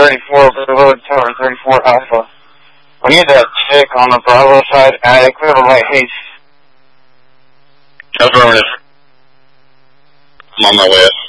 34, Bravo, Tower 34 Alpha. We need that chick on the Bravo side, attic. We have a light haste. Affirmative. I'm on my way up.